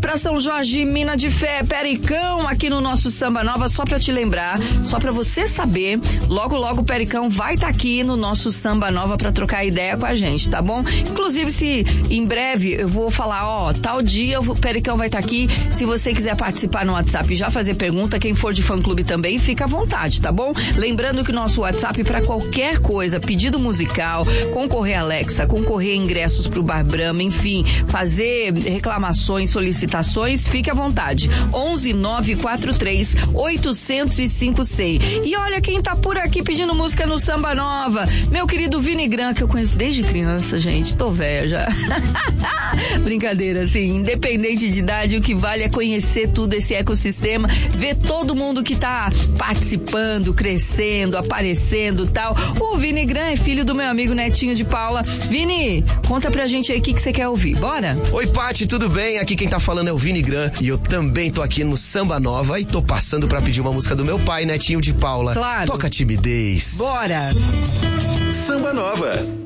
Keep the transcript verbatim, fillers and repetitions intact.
pra São Jorge, Mina de Fé, Pericão, aqui no nosso Samba Nova, só pra te lembrar, só pra você saber, logo logo o Pericão vai estar tá aqui no nosso Samba Nova pra trocar ideia com a gente, tá bom? Inclusive, se em breve eu vou falar, ó, tal dia o Pericão vai estar tá aqui, se você quiser participar no WhatsApp e já fazer pergunta, quem for de fã-clube também, fica à vontade, tá bom? Lembrando que o nosso WhatsApp pra qualquer coisa, pedido musical, concorrer a Alexa, concorrer a ingressos pro Bar Brahma, enfim, fazer reclamações, solicitações, fique à vontade. onze nove quatro três oito zero cinco seis. E olha quem tá por aqui pedindo música no Samba Nova, meu querido Vini Gran, que eu conheço desde criança, gente, tô velha já. Brincadeira, assim, independente de idade, o que vale é conhecer tudo esse ecossistema, ver todo mundo que tá participando, crescendo, aparecendo e tal. O Vini Gran é filho do meu amigo Netinho de Paula. Vini, conta pra gente aí o que que você quer ouvir, bora? Oi, Pati, tudo bem? Aqui quem tá falando é o Vini Gran e eu também tô aqui no Samba Nova e tô passando pra pedir uma música do meu pai, Netinho de Paula. Claro. Toca Timidez. Bora! Samba Nova.